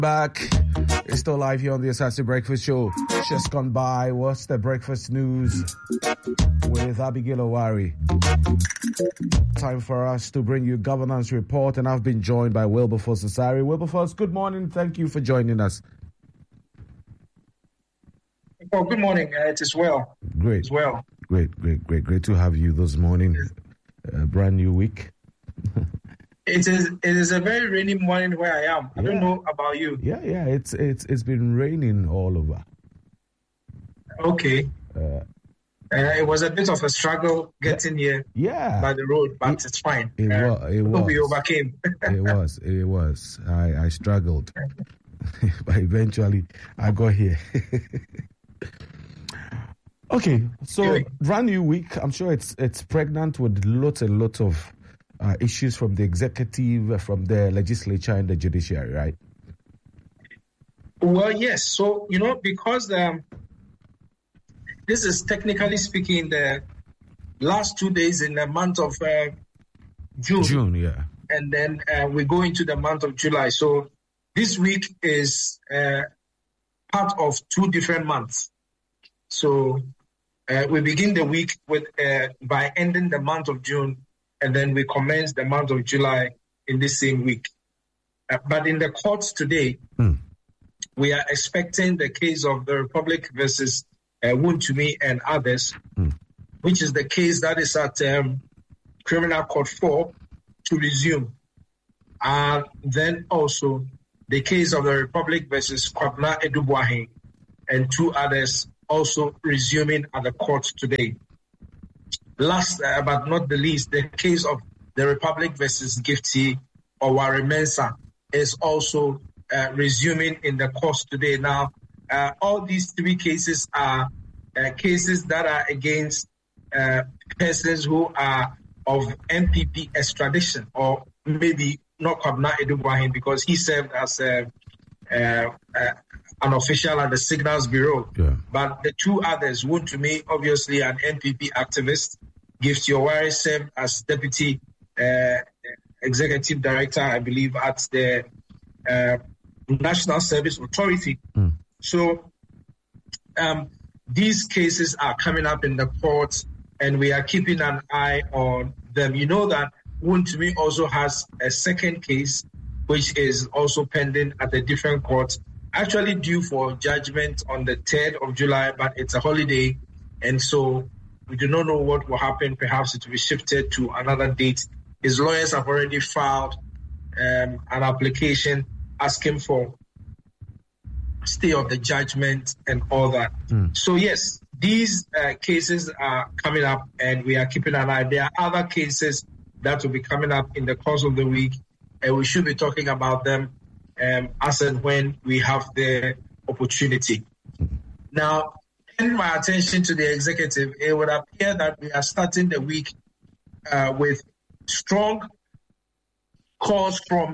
Back. It's still live here on the Asase Breakfast Show. Just gone by. What's the breakfast news with Abigail Owari? Time for us to bring you governance report, and I've been joined by Wilberforce Asare. Wilberforce, good morning. Thank you for joining us. Oh, good morning. It is well. Great. It's well. Great to have you this morning. Brand new week. It is a very rainy morning where I am. I don't know about you. Yeah. It's been raining all over. Okay. It was a bit of a struggle getting here by the road, but it's fine. It was. We overcame. It was. I struggled, but eventually I got here. Okay, so brand new week. I'm sure it's pregnant with lots and lots of issues from the executive, from the legislature and the judiciary, right? Well, yes. So, because this is technically speaking the last 2 days in the month of June. June, yeah. And then we go into the month of July. So this week is part of 2 different months. So we begin the week with by ending the month of June, and then we commence the month of July in this same week. But in the courts today, we are expecting the case of the Republic versus Wontumi and others, which is the case that is at Criminal Court 4 to resume. And then also the case of the Republic versus Kwabena Edubuahin and 2 others also resuming at the court today. Last but not the least, the case of the Republic versus Gifty Owari Mensah is also resuming in the courts today. Now, all these 3 cases are cases that are against persons who are of NPP extradition, or maybe not Kwabena Edubuahin because he served as an official at the Signals Bureau. Yeah. But the 2 others, Wontumi, obviously an NPP activist, Gifty Owari served as Deputy Executive Director, I believe, at the National Service Authority. So these cases are coming up in the courts, and we are keeping an eye on them. You know that Wontumi also has a second case, which is also pending at a different court, actually due for judgment on the 3rd of July, but it's a holiday, and so we do not know what will happen. Perhaps it will be shifted to another date. His lawyers have already filed an application asking for stay of the judgment and all that. So yes, these cases are coming up, and we are keeping an eye. There are other cases that will be coming up in the course of the week, and we should be talking about them as and when we have the opportunity. Now, turning my attention to the executive, it would appear that we are starting the week with strong calls from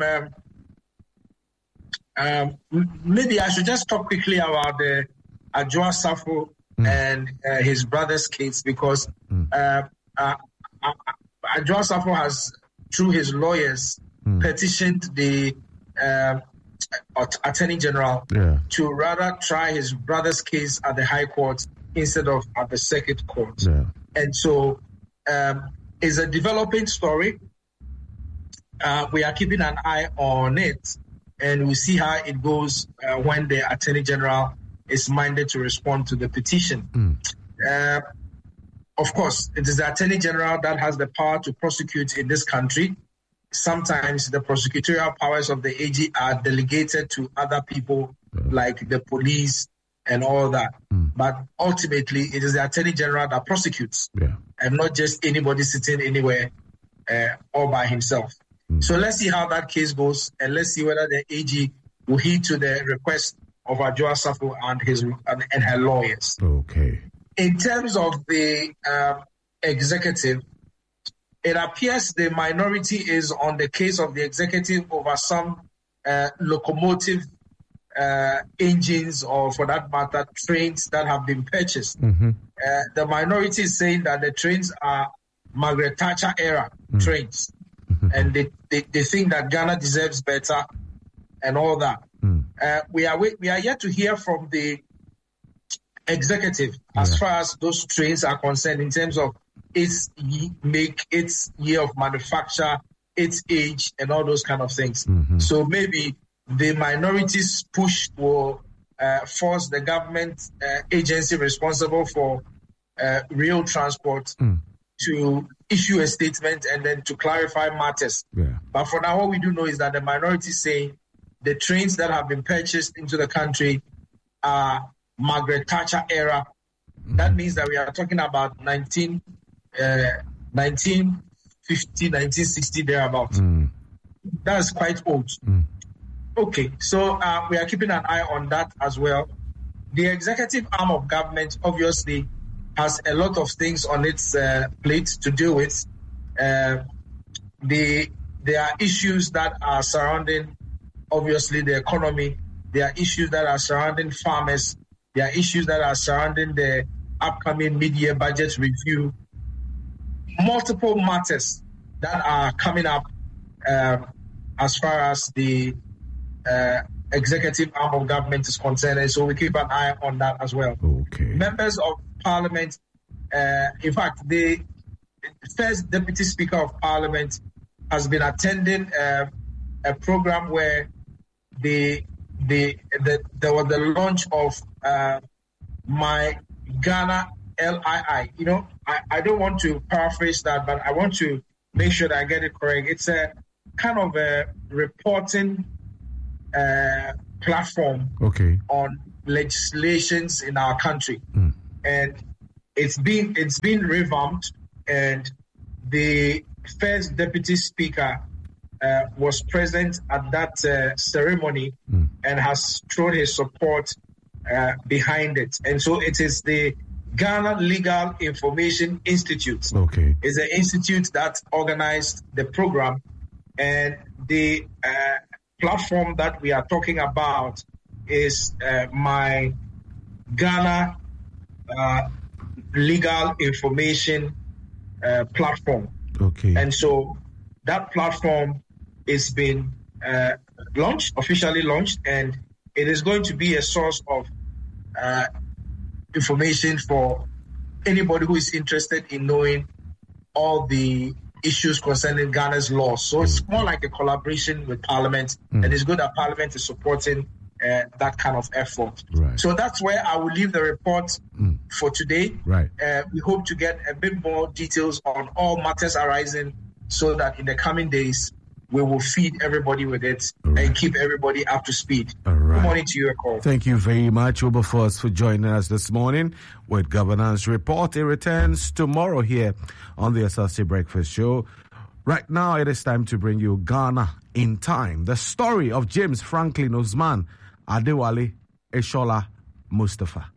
maybe I should just talk quickly about the Adwoa Safo and his brother's case, because Adwoa Safo has, through his lawyers, petitioned the Attorney General to rather try his brother's case at the High Court instead of at the Circuit Court. And so it's a developing story. We are keeping an eye on it, and we see how it goes when the Attorney General is minded to respond to the petition. Of course, it is the Attorney General that has the power to prosecute in this country. Sometimes the prosecutorial powers of the AG are delegated to other people like the police and all that. But ultimately, it is the Attorney General that prosecutes, and not just anybody sitting anywhere all by himself. So let's see how that case goes, and let's see whether the AG will heed to the request of Adwoa Safo and her lawyers. Okay. In terms of the executive, it appears the minority is on the case of the executive over some locomotive engines, or for that matter, trains that have been purchased. The minority is saying that the trains are Margaret Thatcher era trains, and they think that Ghana deserves better and all that. we are yet to hear from the executive as far as those trains are concerned in terms of its make, its year of manufacture, its age, and all those kind of things. Mm-hmm. So maybe the minorities push will force the government agency responsible for rail transport to issue a statement and then to clarify matters. Yeah. But for now, what we do know is that the minority is saying the trains that have been purchased into the country are Margaret Thatcher era. That means that we are talking about 1950, 1960, thereabouts. That's quite old. Okay, so we are keeping an eye on that as well. The executive arm of government obviously has a lot of things on its plate to deal with. There are issues that are surrounding, obviously, the economy. There are issues that are surrounding farmers. There are issues that are surrounding the upcoming mid-year budget review. Multiple matters that are coming up as far as the executive arm of government is concerned, and so we keep an eye on that as well. Okay. Members of Parliament, in fact, the first Deputy Speaker of Parliament has been attending a program where there was the launch of My Ghana LII. You know, I don't want to paraphrase that, but I want to make sure that I get it correct. It's a kind of a reporting platform on legislations in our country, and it's been revamped. And the first Deputy Speaker was present at that ceremony and has thrown his support behind it. And so it is the Ghana Legal Information Institute. It's an institute that organized the program, and the platform that we are talking about is My Ghana Legal Information platform. And so that platform is been officially launched, and it is going to be a source of information for anybody who is interested in knowing all the issues concerning Ghana's laws. So it's more like a collaboration with Parliament, and it's good that Parliament is supporting that kind of effort. So that's where I will leave the report for today. We hope to get a bit more details on all matters arising, so that in the coming days we will feed everybody with it and keep everybody up to speed. Good morning to you, Akol. Thank you very much, Wilberforce, for joining us this morning with Governance Report. It returns tomorrow here on the SLC Breakfast Show. Right now, it is time to bring you Ghana in Time, the story of James Franklin Usman Adewale Eshola Mustafa.